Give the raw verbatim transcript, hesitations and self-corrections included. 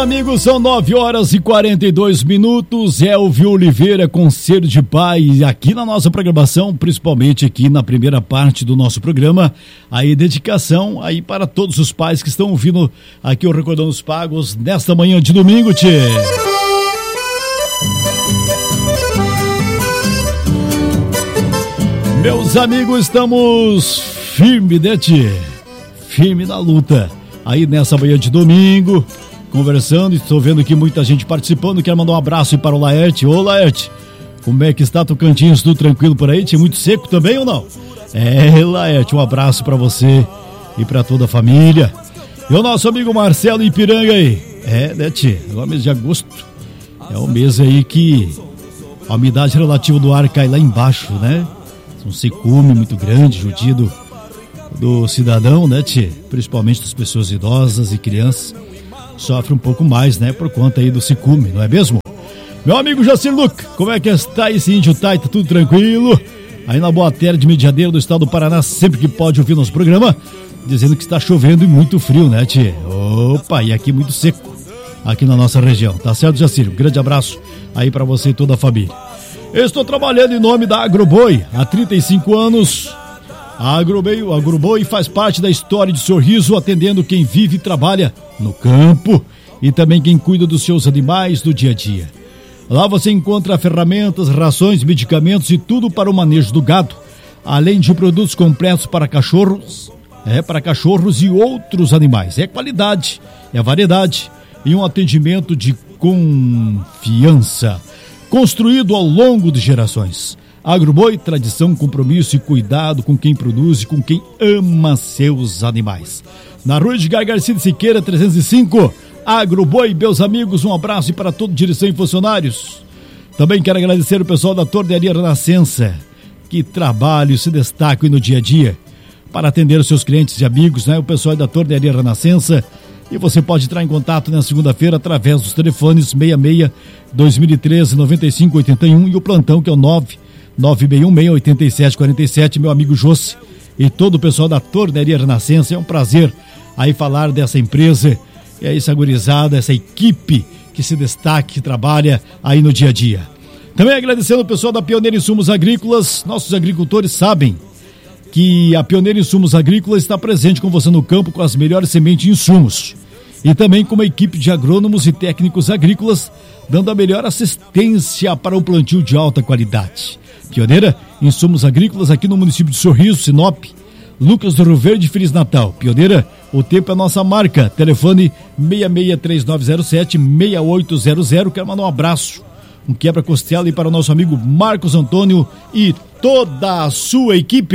Amigos, são nove horas e quarenta e dois minutos. Elvio Oliveira, Conselho de Pai, aqui na nossa programação, principalmente aqui na primeira parte do nosso programa. Aí, dedicação aí para todos os pais que estão ouvindo aqui o Recordando os Pagos nesta manhã de domingo, tchê. Meus amigos, estamos firme, né, tchê? Firme na luta. Aí nessa manhã de domingo, conversando, estou vendo aqui muita gente participando. Quero mandar um abraço para o Laerte. Ô Laerte, como é que está Tocantins? Tudo tranquilo por aí? Tinha muito seco também ou não? É, Laerte, um abraço para você e para toda a família. E o nosso amigo Marcelo Ipiranga aí. É, né, tchê? Agora mês de agosto é o mês aí que a umidade relativa do ar cai lá embaixo, né? Um secume muito grande, judido do cidadão, né, tchê? Principalmente das pessoas idosas e crianças. Sofre um pouco mais, né, por conta aí do cicume, não é mesmo? Meu amigo Jacir Luca, como é que está esse índio Tá? Tá tudo tranquilo? Aí na Boa Terra de Mediadeiro do estado do Paraná, sempre que pode ouvir nosso programa, dizendo que está chovendo e muito frio, né, tchê? Opa, e aqui muito seco, aqui na nossa região, tá certo, Jacir? Um grande abraço aí pra você e toda a família. Eu estou trabalhando em nome da Agroboi há trinta e cinco anos. A Agroboi, a Agroboi faz parte da história de Sorriso, atendendo quem vive e trabalha no campo e também quem cuida dos seus animais do dia a dia. Lá você encontra ferramentas, rações, medicamentos e tudo para o manejo do gado, além de produtos completos para cachorros, é para cachorros e outros animais. É qualidade, é variedade e um atendimento de confiança, construído ao longo de gerações. Agroboi, tradição, compromisso e cuidado com quem produz e com quem ama seus animais. Na rua Edgar Garcia de Siqueira, trezentos e cinco, Agroboi, meus amigos, um abraço e para toda direção e funcionários. Também quero agradecer o pessoal da Tornearia Renascença, que trabalham e se destacam no dia a dia para atender os seus clientes e amigos, né? O pessoal da Tornearia Renascença. E você pode entrar em contato na segunda-feira através dos telefones seis seis, dois mil e treze, noventa e cinco oitenta e um e o plantão que é o nove nove seis um seis, oito sete quatro sete, meu amigo Jossi e todo o pessoal da Tornearia Renascença. É um prazer aí falar dessa empresa, e aí essa gurizada, essa equipe que se destaca, que trabalha aí no dia a dia. Também agradecendo o pessoal da Pioneira Insumos Agrícolas. Nossos agricultores sabem que a Pioneira Insumos Agrícolas está presente com você no campo com as melhores sementes e insumos. E também com uma equipe de agrônomos e técnicos agrícolas, dando a melhor assistência para o plantio de alta qualidade. Pioneira Insumos Agrícolas aqui no município de Sorriso, Sinop. Lucas do Rio Verde, Feliz Natal. Pioneira, o tempo é a nossa marca. Telefone seis seis três nove zero sete, seis oito zero zero. Quero mandar um abraço, um quebra-costela e para o nosso amigo Marcos Antônio e toda a sua equipe.